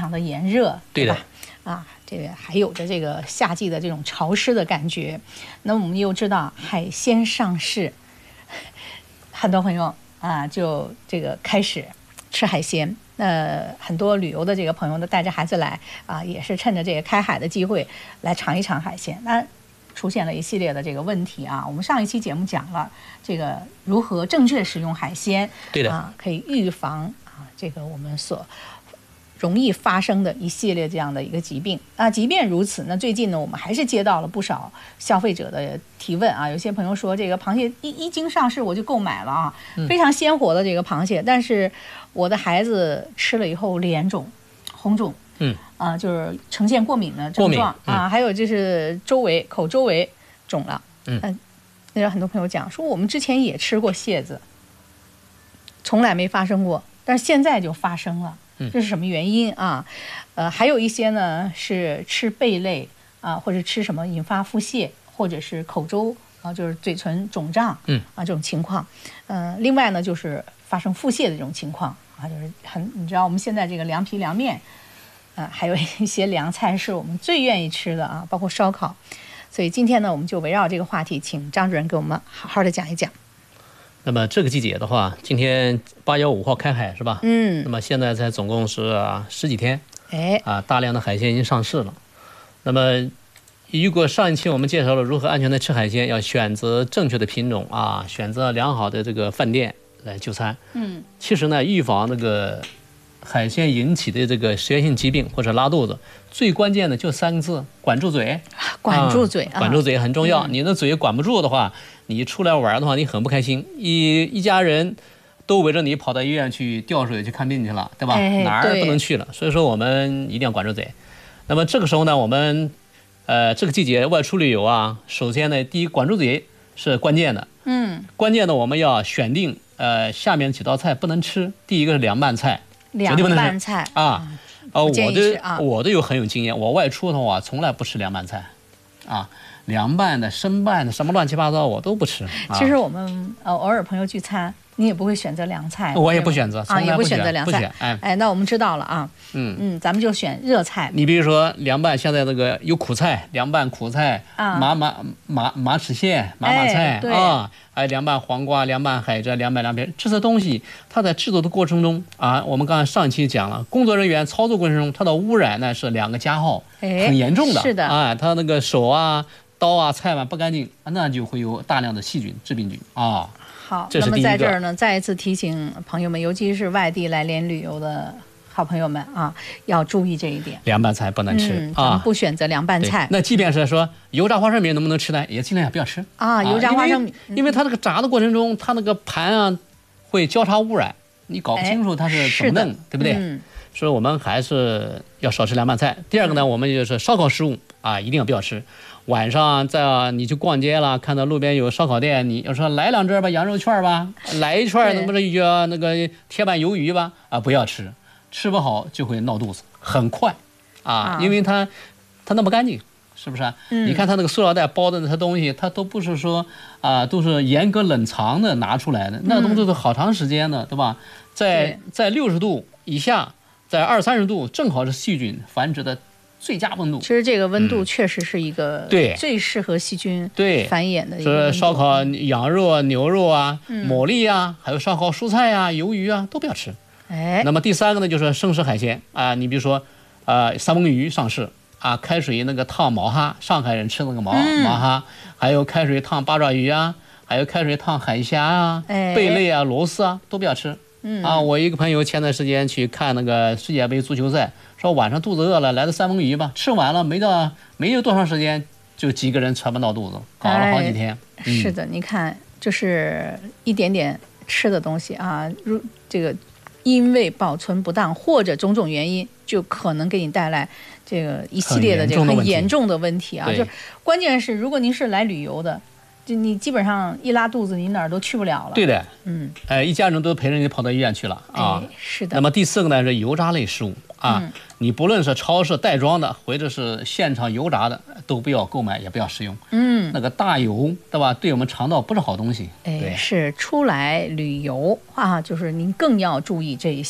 常的炎热， 对的吧？啊，这个还有着这个夏季的这种潮湿的感觉。那我们又知道海鲜上市，很多朋友啊就这个开始吃海鲜。很多旅游的这个朋友呢，带着孩子来啊，也是趁着这个开海的机会来尝一尝海鲜。那出现了一系列的这个问题啊，我们上一期节目讲了这个如何正确使用海鲜， 对的啊，可以预防啊这个我们所容易发生的一系列这样的一个疾病啊。即便如此呢，最近呢，我们还是接到了不少消费者的提问啊。有些朋友说，这个螃蟹一经上市我就购买了啊，非常鲜活的这个螃蟹，但是我的孩子吃了以后脸肿、红肿，就是呈现过敏的症状啊，还有就是口周围肿了，那有很多朋友讲说，我们之前也吃过蟹子，从来没发生过，但是现在就发生了。这是什么原因啊？还有一些呢是吃贝类啊，或者吃什么引发腹泻，或者是口周啊，就是嘴唇肿胀，这种情况。另外呢就是发生腹泻的这种情况啊，就是你知道我们现在这个凉皮凉面，还有一些凉菜是我们最愿意吃的啊，包括烧烤。所以今天呢，我们就围绕这个话题，请张主任给我们好好的讲一讲。 那么这个季节的话，今天8月5号开海是吧？那么现在才总共是10几天，大量的海鲜已经上市了。那么如果上一期我们介绍了如何安全的吃海鲜，要选择正确的品种啊，选择良好的这个饭店来就餐。其实呢，预防那个海鲜引起的这个食源性疾病或者拉肚子，最关键的就3个字：管住嘴。 管住嘴， 管住嘴很重要。你的嘴管不住的话，你出来玩的话，你很不开心。一家人都围着你跑到医院去吊水去看病去了，对吧？哪儿不能去了。所以说我们一定要管住嘴。那么这个时候呢，我们这个季节外出旅游啊，首先呢，第一管住嘴是关键的。关键的我们要选定下面几道菜不能吃。第一个是凉拌菜， 凉拌菜啊。我都很有经验，我外出的话从来不吃凉拌菜，凉拌的、生拌的，什么乱七八糟我都不吃。 其实我们偶尔朋友聚餐，你也不会选择凉菜， 我也不选择， 也不选择凉菜。那我们知道了啊，咱们就选热菜。 你比如说凉拌，现在那个有苦菜，凉拌苦菜，马齿苋、马菜啊，还有凉拌黄瓜、凉拌海蜇、凉拌凉皮，这些东西它在制作的过程中啊，我们刚才上一期讲了，工作人员操作过程中它的污染呢是2个加号，很严重的。 是的， 它那个手啊、刀啊、菜碗不干净，那就会有大量的细菌、致病菌啊。 好，那么在这儿呢，再一次提醒朋友们，尤其是外地来连旅游的好朋友们啊，要注意这一点。 凉拌菜不能吃咱们不选择凉拌菜。 那即便是说油炸花生米能不能吃呢？也尽量不要吃油炸花生米， 因为它这个炸的过程中，它那个盘啊会交叉污染，你搞不清楚它是怎么弄，对不对？所以我们还是要少吃凉拌菜。第二个呢，我们就是烧烤食物一定要不要吃。晚上你去逛街了，看到路边有烧烤店，你要说来2只吧，羊肉串吧，来一串能不能那个铁板鱿鱼吧？不要吃，吃不好就会闹肚子，很快因为它弄不干净，是不是？你看它那个塑料袋包的那些东西，它都不是说都是严格冷藏的拿出来的，那东西都好长时间的，对吧？在60度以下，在20-30度，正好是细菌繁殖的最佳温度。 其实这个温度确实是一个最适合细菌繁衍的一个温度。 烧烤羊肉啊、牛肉啊、牡蛎啊，还有烧烤蔬菜啊、鱿鱼啊都不要吃。那么第3个呢，就是生食海鲜你比如说三文鱼上市开水那个烫毛哈，上海人吃那个毛哈，还有开水烫八爪鱼啊，还有开水烫海虾啊、贝类啊、螺丝啊都不要吃。我一个朋友前段时间去看那个世界杯足球赛，说晚上肚子饿了，来的三文鱼吧，吃完了没有多长时间，就几个人全部闹肚子，搞了好几天。 是的，你看，就是一点点吃的东西这个因为保存不当或者种种原因，就可能给你带来这个一系列的这个很严重的问题就关键是，如果您是来旅游的，就你基本上一拉肚子，你哪儿都去不了了。 对的，一家人都陪着你跑到医院去了是的。 那么第4个呢是油炸类食物你不论是超市袋装的，或者是现场油炸的，都不要购买，也不要食用。那个大油，对吧？对我们肠道不是好东西。 是出来旅游就是您更要注意这一些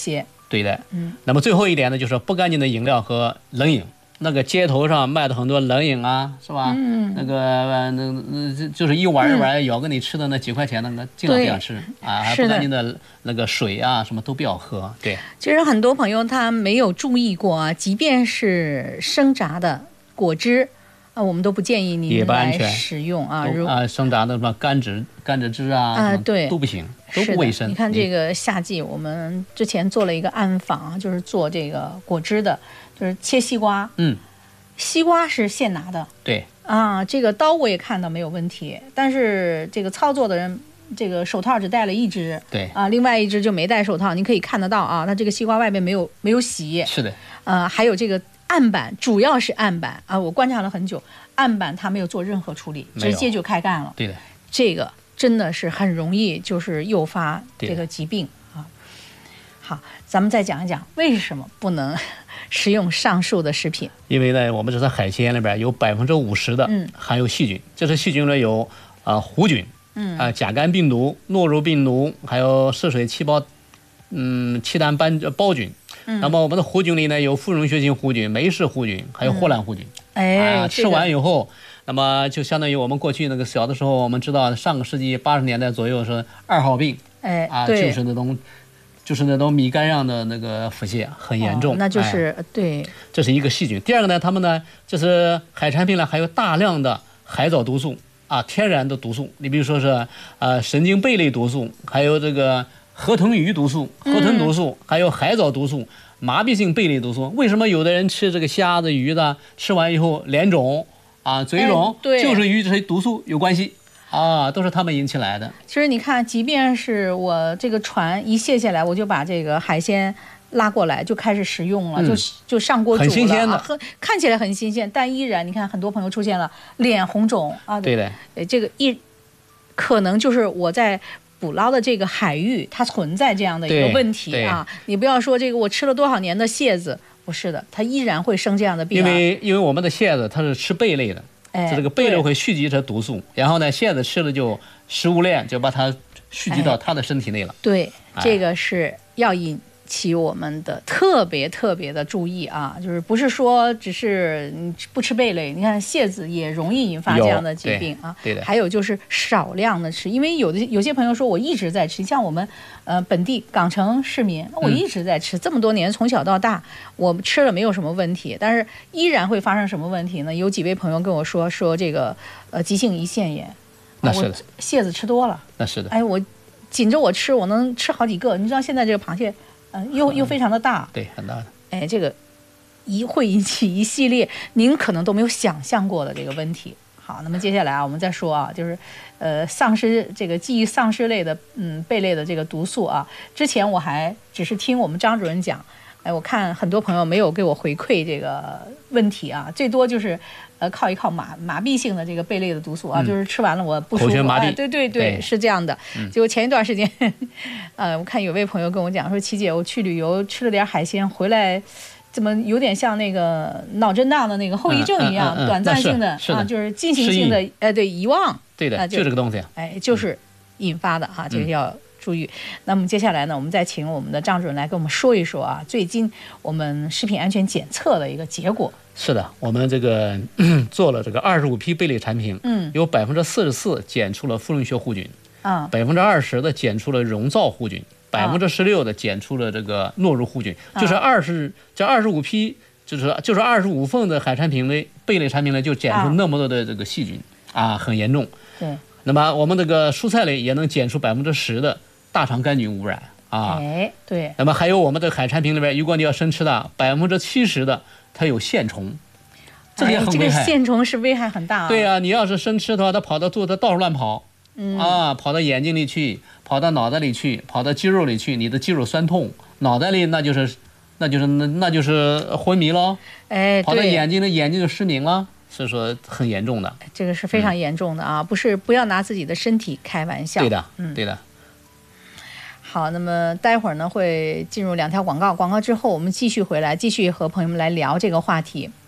对的。那么最后一点呢，就是不干净的饮料和冷饮。那个街头上卖的很多冷饮啊，是吧？那个就是一碗一碗舀给你吃的那几块钱的，那尽量不要吃啊。还不干净的那个水啊，什么都不要喝。对， 其实很多朋友他没有注意过啊，即便是生榨的果汁啊，我们都不建议您来使用啊。 生榨的什么甘蔗汁啊，对，都不行，都不卫生。 你看这个夏季，我们之前做了一个暗访，就是做这个果汁的。就是切西瓜，西瓜是现拿的， 对啊，这个刀我也看到没有问题，但是这个操作的人，这个手套只戴了一只， 对啊，另外一只就没戴手套，你可以看得到啊，它这个西瓜外面没有洗， 是的， 还有这个案板，主要是案板啊，我观察了很久，案板它没有做任何处理，直接就开干了， 对的， 这个真的是很容易就是诱发这个疾病啊。好，咱们再讲一讲为什么不能食用上述的食品。 因为呢，我们这些海鲜里边有50%的含有细菌，这些细菌呢有弧菌，甲肝病毒、诺如病毒，还有嗜水气蛋孢菌。那么我们的弧菌里呢有副溶血性弧菌、梅氏弧菌，还有霍乱弧菌。吃完以后，那么就相当于我们过去那个小的时候，我们知道上个世纪80年代左右是2号病，就是那种米干样的那个腹泻很严重， 那就是对， 这是一个细菌。第二个呢，它们呢就是海产品呢含有大量的海藻毒素啊，天然的毒素。你比如说是神经贝类毒素，还有这个河豚鱼毒素、河豚毒素，还有海藻毒素、麻痹性贝类毒素。为什么有的人吃这个虾子、鱼的，吃完以后脸肿啊、嘴肿，就是与这些毒素有关系。都是他们引起来的。 其实你看，即便是我这个船一卸下来，我就把这个海鲜拉过来就开始食用了，就上锅煮了， 很新鲜的， 看起来很新鲜，但依然你看很多朋友出现了脸红肿啊。 对的， 这个可能就是我在捕捞的这个海域它存在这样的一个问题啊。你不要说这个我吃了多少年的蟹子，不是的，它依然会生这样的病。 因为我们的蟹子它是吃贝类的。这个贝类会蓄积成毒素，然后呢，蟹子吃了就食物链就把它蓄积到它的身体内了。 对，这个是要引起我们的特别的注意啊，就是不是说只是你不吃贝类，你看蟹子也容易引发这样的疾病啊。 对的。 还有就是少量的吃，因为有些朋友说我一直在吃，像我们本地港城市民，我一直在吃，这么多年从小到大我吃了没有什么问题，但是依然会发生什么问题呢？有几位朋友跟我说这个急性胰腺炎， 那是的， 蟹子吃多了， 那是的。 哎，我紧着我吃，我能吃好几个。你知道现在这个螃蟹。又非常的大， 对，很大的。 哎，这个会引起一系列您可能都没有想象过的这个问题。好，那么接下来啊，我们再说啊，就是丧尸这个基于丧尸类的贝类的这个毒素啊，之前我还只是听我们张主任讲，哎，我看很多朋友没有给我回馈这个问题啊，最多就是靠一靠麻痹性的这个贝类的毒素啊，就是吃完了我不舒服， 口腔麻痹， 对，是这样的。结果前一段时间，我看有位朋友跟我讲说，琪姐，我去旅游吃了点海鲜回来，怎么有点像那个脑震荡的那个后遗症一样，短暂性的啊，就是进行性的对遗忘， 对的，就这个东西， 哎，就是引发的哈，这个要注意。那么接下来呢，我们再请我们的张主任来跟我们说一说啊，最近我们食品安全检测的一个结果。 是的，我们这个做了这个25批贝类产品，有44%检出了副溶血弧菌，20%的检出了溶皂弧菌，16%的检出了这个诺如弧菌，就是25批，就是25份的海产品类贝类产品呢，就检出那么多的这个细菌啊，很严重。 对。 那么我们这个蔬菜类也能检出10%的大肠杆菌污染啊。 哎，对。 那么还有我们的海产品里边，如果你要生吃的，70%的它有线虫，这个也很危害。 这个线虫是危害很大啊。 对啊，你要是生吃的话，它跑到肚子到处乱跑，跑到眼睛里去，跑到脑袋里去，跑到肌肉里去，你的肌肉酸痛，脑袋里那就是昏迷咯。 哎， 跑到眼睛里，眼睛就失明了。所以说很严重的， 这个是非常严重的啊！不要拿自己的身体开玩笑。 对的，对的。 好，那么待会儿呢会进入2条广告，广告之后我们继续回来，继续和朋友们来聊这个话题。